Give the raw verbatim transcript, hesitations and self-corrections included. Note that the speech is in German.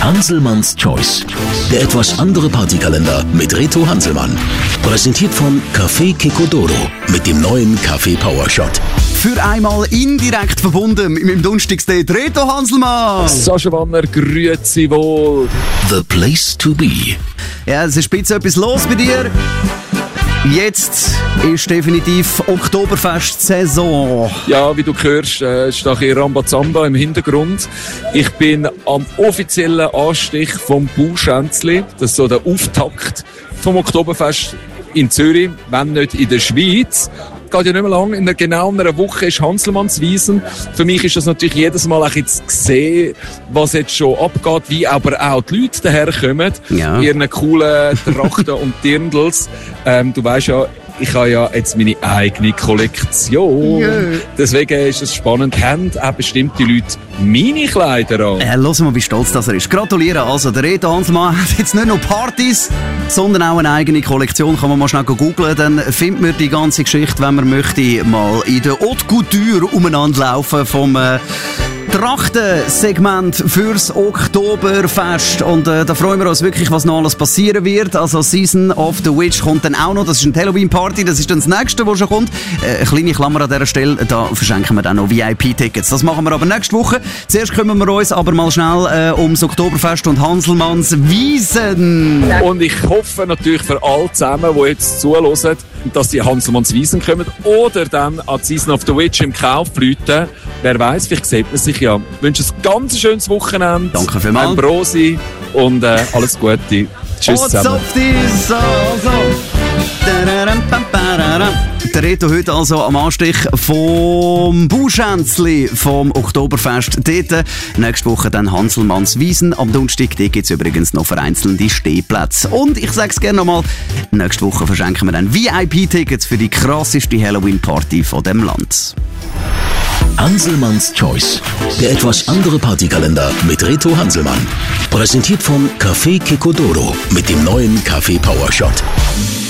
Hanselmanns Choice. Der etwas andere Partykalender mit Reto Hanselmann. Präsentiert von Café Kekudoro mit dem neuen Kaffee Power Shot. Für einmal indirekt verbunden mit meinem Donnerstagsdate Reto Hanselmann. Sascha Wanner, grüezi wohl. The place to be. Ja, es ist spitze etwas los bei dir. Jetzt ist definitiv Oktoberfest-Saison. Ja, wie du hörst, äh, steht hier Rambazamba im Hintergrund. Ich bin am offiziellen Anstich vom Bauschänzli. Das ist so der Auftakt vom Oktoberfest in Zürich, wenn nicht in der Schweiz. Geht ja nicht mehr lang. In einer, genau einer Woche ist Hanselmannswiesen. Für mich ist das natürlich jedes Mal auch jetzt gesehen, was jetzt schon abgeht, wie aber auch die Leute daherkommen. Ja. In ihren coolen Trachten und Dirndls. Ähm, du weisst ja, ich habe ja jetzt meine eigene Kollektion. Yeah. Deswegen ist es spannend. Haben auch bestimmte Leute meine Kleider an? Äh, hören wir mal, wie stolz das er ist. Gratulieren. Also, der Reto Hanselmann hat jetzt nicht nur Partys, sondern auch eine eigene Kollektion. Kann man mal schnell googeln, dann findet man die ganze Geschichte, wenn man möchte, mal in der Haute Couture umeinander laufen vom äh, Trachtensegment fürs Oktoberfest. Und äh, da freuen wir uns wirklich, was noch alles passieren wird. Also Season of the Witch kommt dann auch noch. Das ist eine Halloween-Party, das ist dann das nächste, was schon kommt. Äh, eine kleine Klammer an dieser Stelle, da verschenken wir dann noch V I P-Tickets. Das machen wir aber nächste Woche. Zuerst kümmern wir uns aber mal schnell äh, ums Oktoberfest und Hanselmanns Wiesen. Und ich hoffe natürlich für alle zusammen, die jetzt zuhören, dass die Hanselmanns Wiesen kommen oder dann an die Season of the Witch im Kaufleuten. Wer weiss, vielleicht sieht man sich ja. Ich wünsche ein ganz schönes Wochenende. Danke vielmals. Ein Brosi und äh, alles Gute. Tschüss zusammen. Der Reto heute also am Anstich vom Bauschänzli vom Oktoberfest. Dort nächste Woche dann Hanselmanns Wiesen. Am Donnerstag gibt es übrigens noch vereinzelte Stehplätze. Und ich sage es gerne nochmal, nächste Woche verschenken wir dann V I P-Tickets für die krasseste Halloween-Party von dem Land. Hanselmanns Choice. Der etwas andere Partykalender mit Reto Hanselmann. Präsentiert von Café Kekudoro mit dem neuen Kaffee Power Shot.